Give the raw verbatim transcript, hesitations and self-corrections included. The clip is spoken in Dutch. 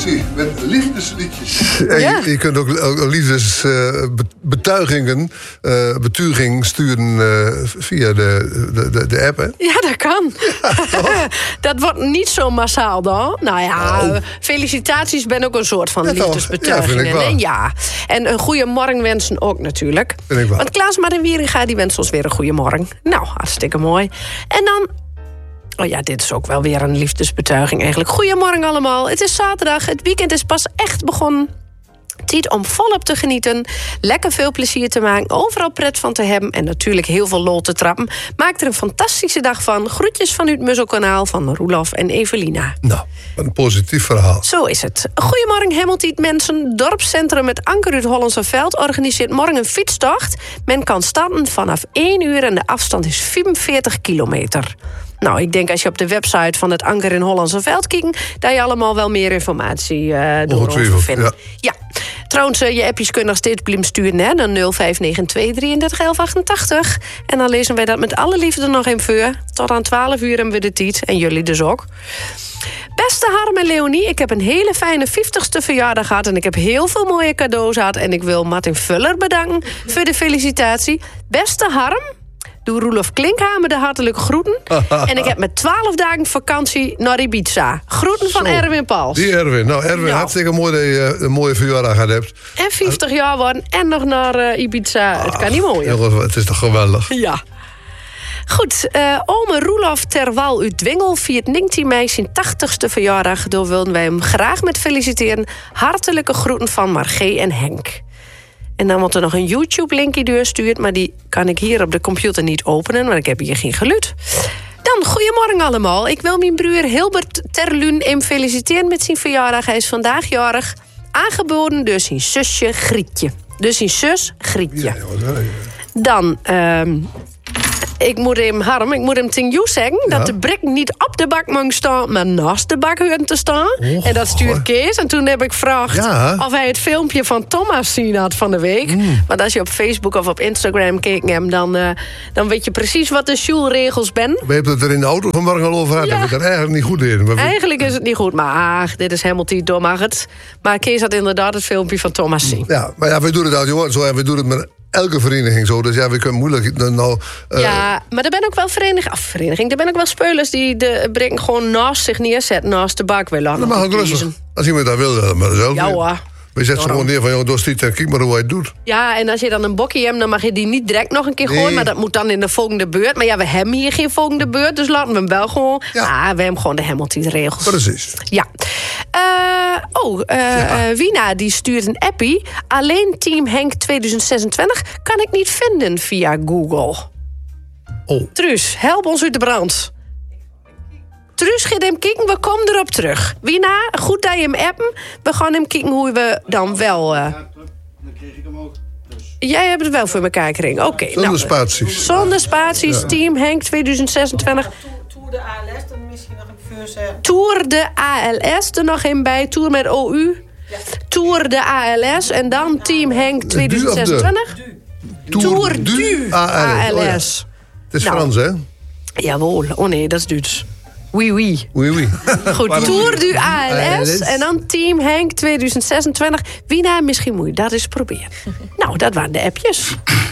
Zie, met liefdesliedjes. En Ja. je, je kunt ook, ook liefdesbetuigingen, uh, betuiging sturen uh, via de, de, de, de app, hè? Ja, dat kan. Ja, dat wordt niet zo massaal dan. Nou ja, Oh. felicitaties ben ook een soort van Ja, toch? liefdesbetuigingen. Ja, vind ik wel. En ja, en een goede morgen wensen ook natuurlijk. Vind ik wel. Want Klaas Martin Wieringa die wenst ons weer een goede morgen. Nou, hartstikke mooi. En dan... Oh ja, dit is ook wel weer een liefdesbetuiging eigenlijk. Goedemorgen allemaal. Het is zaterdag. Het weekend is pas echt begonnen. Tijd om volop te genieten. Lekker veel plezier te maken. Overal pret van te hebben. En natuurlijk heel veel lol te trappen. Maak er een fantastische dag van. Groetjes vanuit het Muzzelkanaal van Roelof en Evelina. Nou, wat een positief verhaal. Zo is het. Goedemorgen Hemeltiet mensen. Dorpscentrum het Anker uit Hollandse Veld organiseert morgen een fietstocht. Men kan starten vanaf één uur en de afstand is vierenveertig kilometer. Nou, ik denk als je op de website van het Anker in Hollandse Veld kijkt... dat je allemaal wel meer informatie uh, door ons vindt. Ja. ja. Trouwens, uh, je appjes kunnen nog steeds blijven sturen hè, naar nul vijf negen twee drieëndertig elf achtentachtig. En dan lezen wij dat met alle liefde nog in voor. Tot aan twaalf uur hebben we de tijd. En jullie dus ook. Beste Harm en Leonie, ik heb een hele fijne vijftigste verjaardag gehad... en ik heb heel veel mooie cadeaus gehad... en ik wil Martin Vuller bedanken voor de felicitatie. Beste Harm... Doe Roelof Klinkhamer de hartelijke groeten. En ik heb met twaalf dagen vakantie naar Ibiza. Groeten van Zo, Erwin Pauls. Die Erwin. Nou, Erwin, Ja. hartstikke mooi dat je uh, een mooie verjaardag gehad hebt. En vijftig jaar worden en nog naar uh, Ibiza. Het kan niet mooier. Jongens, het is toch geweldig. Ja. Goed, uh, ome Roelof Terwal uit Dwingel viert negentien mei zijn tachtigste verjaardag. Door wilden wij hem graag met feliciteren. Hartelijke groeten van Margé en Henk. En dan wordt er nog een YouTube-linkje doorstuurd... maar die kan ik hier op de computer niet openen... want ik heb hier geen geluid. Dan, goedemorgen allemaal. Ik wil mijn broer Hilbert Terluun hem feliciteren met zijn verjaardag. Hij is vandaag jarig, aangeboden door zijn zusje Grietje. Dus zijn zus Grietje. Ja, jongens, hè. Dan... Uh, Ik moet hem, Harm, ik moet hem tegen jou zeggen... Ja. dat de brik niet op de bak mag staan... maar naast de bak hoort te staan. Oh, en dat stuurt goh. Kees. En toen heb ik gevraagd Ja. of hij het filmpje van Thomas zien had van de week. Mm. Want als je op Facebook of op Instagram keek hem... dan, uh, dan weet je precies wat de sjoelregels zijn. We hebben het er in de auto vanmorgen al over gehad. Ja. Dat we het er eigenlijk niet goed in. Maar we- Eigenlijk is het niet goed, maar ach, dit is helemaal niet door mag het. Maar Kees had inderdaad het filmpje van Thomas zien. Ja, maar ja, we doen het uit jongen zo en we doen het met elke vereniging zo. Dus ja, we kunnen moeilijk nou... Uh, Ja, maar er ben ook wel vereniging, af, vereniging. Er ben ook wel speulers die de brik gewoon naast zich neerzetten, naast de bak willen. dat mag ook rustig. Als iemand dat wil, dan maar zelf. Ja weer. hoor. Maar je zet ze gewoon neer van, jongen, door stiet en kijk maar hoe hij het doet. Ja, en als je dan een bokje hebt, dan mag je die niet direct nog een keer Nee. gooien. Maar dat moet dan in de volgende beurt. Maar ja, we hebben hier geen volgende beurt, dus laten we hem wel gewoon... Ja. Ah, we hebben gewoon de Hamilton-regels. Precies. Ja. Uh, oh, uh, Ja. uh, Wina die stuurt een appie. Alleen Team Henk tweeduizend zesentwintig kan ik niet vinden via Google. Oh. Truus, help ons uit de brand. Truus, ga hem kijken, we komen erop terug. Wina, goed dat je hem appen. We gaan hem kijken hoe we dan wel... Uh... Dan kreeg ik hem ook. Dus. Jij hebt het wel voor elkaar gekregen. Oké. Zonder nou, spaties. Zonder spaties, ja. Team Henk tweeduizend zesentwintig. Tour de A L S, dan misschien nog een feur zeggen. Tour de A L S, er nog een bij. Tour met O U. Ja. Tour de A L S en dan Team Henk tweeduizend zesentwintig. Tour du A L S. Oh, ja. Het is Nou. Frans, hè? Jawel. Oh nee, dat is Duits. Oui, oui. Oui, oui. Goed, Tour du A L S A L S. en dan Team Henk tweeduizend zesentwintig. Wina, misschien moet je dat eens proberen. Nou, dat waren de appjes.